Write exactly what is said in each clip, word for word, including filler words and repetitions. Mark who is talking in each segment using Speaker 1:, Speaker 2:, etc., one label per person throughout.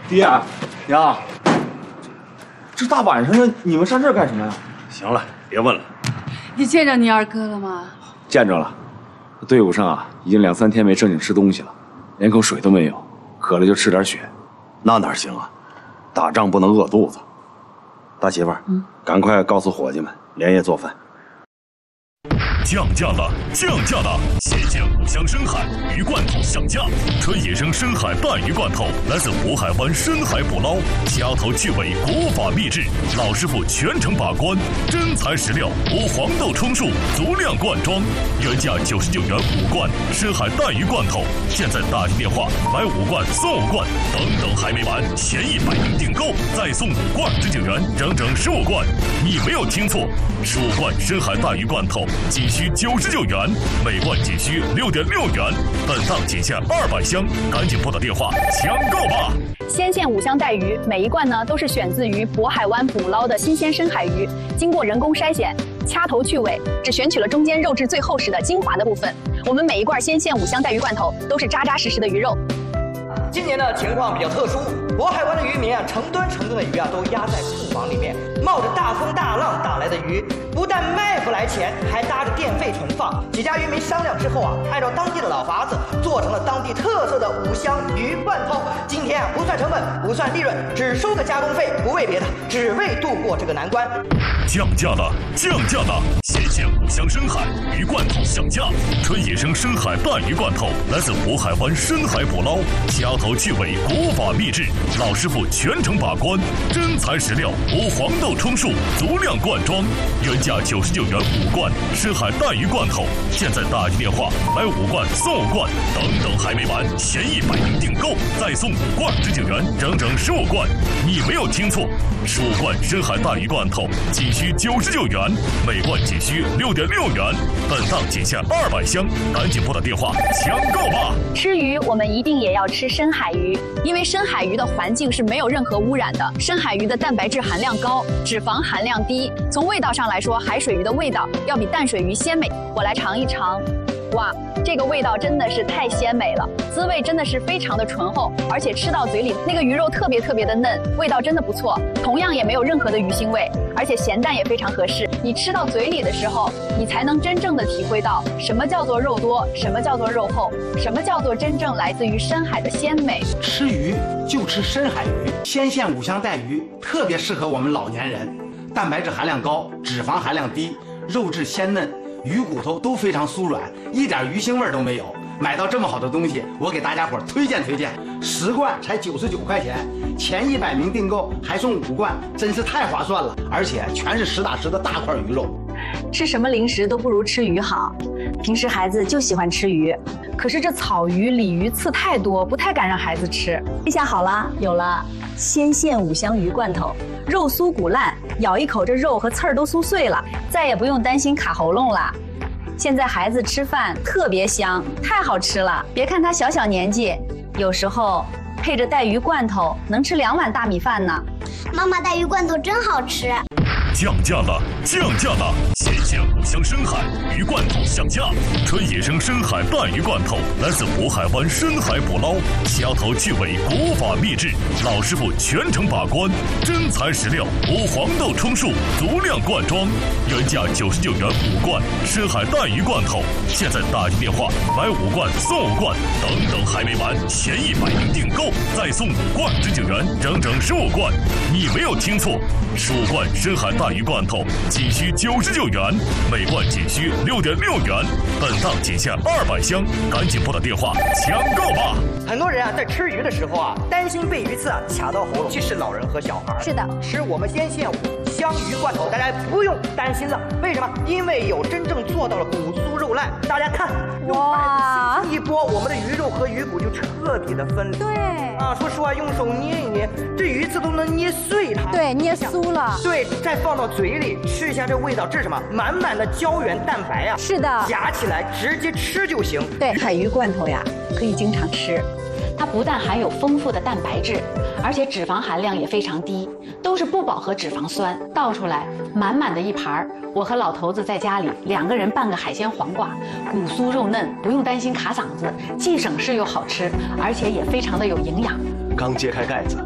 Speaker 1: 爹，娘，这大晚上的你们上这儿干什么呀？
Speaker 2: 行了，别问了。
Speaker 3: 你见着你二哥了吗？
Speaker 1: 见着了，队伍上啊，已经两三天没正经吃东西了，连口水都没有，渴了就吃点血。
Speaker 2: 那哪行啊？打仗不能饿肚子。大媳妇儿，嗯，赶快告诉伙计们连夜做饭。
Speaker 4: 降价了，降价了！鲜鲜五香深海鱼罐头上架，纯野生深海带鱼罐头来自渤海湾深海捕捞，掐头去尾，国法秘制，老师傅全程把关，真材实料，无黄豆充数，足量灌装，原价九十九元五罐深海带鱼罐头，现在打进电话买五罐送五罐，等等还没完，前一百名订购再送五罐十九元，整整十五罐，你没有听错，十五罐深海带鱼罐头仅需九十九元，每罐仅需六点六元，本档仅限二百箱，赶紧拨打电话抢购吧！
Speaker 5: 鲜线五香带鱼，每一罐呢都是选自于渤海湾捕捞的新鲜深海鱼，经过人工筛选，掐头去尾，只选取了中间肉质最厚实的精华的部分。我们每一罐鲜线五香带鱼罐头都是扎扎实实的鱼肉。
Speaker 6: 今年的情况比较特殊，渤海湾的渔民啊，成吨成吨的鱼啊都压在库房里面，冒着大风大浪打来的鱼，不但卖不来钱，还搭着电费存放。几家渔民商量之后啊，按照当地的老法子，做成了当地特色的五香鱼罐头。今天啊，不算成本，不算利润，只收个加工费，不为别的，只为度过这个难关。
Speaker 4: 降价了，降价了！鲜鲜五香深海鱼罐头上架，纯野生深海带鱼罐头来自渤海湾深海捕捞，掐头去尾，国法秘制，老师傅全程把关，真材实料，无黄豆充数，足量灌装，原价九十九元五罐深海带鱼罐头，现在打进电话买五罐送五罐，等等还没完，前一百名订购再送五罐十九元，整整十五罐，你没有听错，十五罐深海带鱼罐头仅需九十九元，每罐仅需六点六元，本档仅限二百箱，赶紧拨打电话抢购吧！
Speaker 5: 吃鱼，我们一定也要吃深海鱼，因为深海鱼的环境是没有任何污染的，深海鱼的蛋白质含量高，脂肪含量低。从味道上来说，海水鱼的味道要比淡水鱼鲜美。我来尝一尝，哇，这个味道真的是太鲜美了，滋味真的是非常的醇厚，而且吃到嘴里那个鱼肉特别特别的嫩，味道真的不错，同样也没有任何的鱼腥味，而且咸淡也非常合适。你吃到嘴里的时候，你才能真正的体会到什么叫做肉多，什么叫做肉厚，什么叫做真正来自于深海的鲜美。
Speaker 7: 吃鱼就吃深海鱼，鲜线五香带鱼特别适合我们老年人，蛋白质含量高，脂肪含量低，肉质鲜嫩，鱼骨头都非常酥软，一点鱼腥味都没有。买到这么好的东西，我给大家伙推荐推荐，十罐才九十九块钱，前一百名订购还送五罐，真是太划算了，而且全是实打实的大块鱼肉。
Speaker 8: 吃什么零食都不如吃鱼好，平时孩子就喜欢吃鱼，可是这草鱼、鲤鱼刺太多，不太敢让孩子吃。这下好了，有了鲜线五香鱼罐头，肉酥骨烂，咬一口这肉和刺儿都酥碎了，再也不用担心卡喉咙了。现在孩子吃饭特别香，太好吃了。别看他小小年纪，有时候配着带鱼罐头能吃两碗大米饭呢。
Speaker 9: 妈妈，带鱼罐头真好吃。
Speaker 4: 降价了，降价了！鲜鲜五香深海鱼罐头上架，纯野生深海带鱼罐头来自渤海湾深海捕捞，掐头去尾，国法秘制，老师傅全程把关，真材实料，无黄豆充数，足量灌装，原价九十九元五罐深海带鱼罐头，现在打进电话买五罐送五罐，等等还没完，前一百名订购再送五罐十九元，整整十五罐，你没有听错，十五罐深海带鱼罐头仅需九十九元，每罐仅需六点六元，本档仅限二百箱，赶紧拨打电话抢购吧！
Speaker 6: 很多人啊，在吃鱼的时候啊，担心被鱼刺啊卡到喉咙，尤其是老人和小孩。
Speaker 5: 是的，
Speaker 6: 吃我们鲜线五香鱼罐头，大家不用担心了。为什么？因为有真正做到了骨酥肉烂。大家看，哇，一拨，我们的鱼肉和鱼骨就彻底的分离。
Speaker 3: 对
Speaker 6: 啊，说实话，用手捏一捏，这鱼刺都能捏碎它。
Speaker 3: 对，捏酥了。
Speaker 6: 对，再放到嘴里吃一下，这味道，这是什么？满满的胶原蛋白啊！
Speaker 3: 是的，
Speaker 6: 夹起来直接吃就行。
Speaker 8: 对，海鱼罐头呀，可以经常吃。
Speaker 10: 它不但含有丰富的蛋白质，而且脂肪含量也非常低，都是不饱和脂肪酸。倒出来满满的一盘，我和老头子在家里两个人拌个海鲜黄瓜，骨酥肉嫩，不用担心卡嗓子，既省事又好吃，而且也非常的有营养。
Speaker 2: 刚揭开盖子，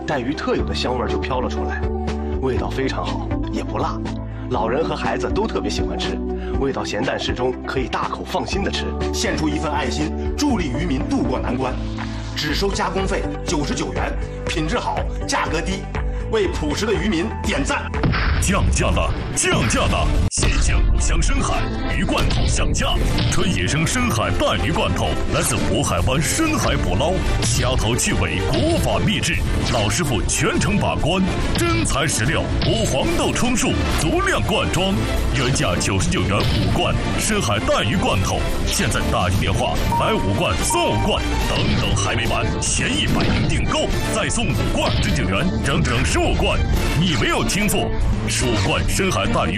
Speaker 11: 带鱼特有的香味就飘了出来，味道非常好，也不辣，老人和孩子都特别喜欢吃，味道咸淡适中，可以大口放心的吃。
Speaker 7: 献出一份爱心，助力渔民渡过难关，只收加工费九十九元，品质好，价格低，为朴实的渔民点赞。
Speaker 4: 降价了，降价了！鲜鲜五香深海鱼罐头降价，纯野生深海淡鱼罐头来自渤海湾深海捕捞，虾头去尾，国法秘制，老师傅全程把关，真材实料，无黄豆充数，足量灌装，原价九十九元五罐深海淡鱼罐头，现在打进电话买五罐送五罐，等等还没完，前一百名订购再送五罐，十九元整整十五罐，你没有听错。十五罐深海淡鱼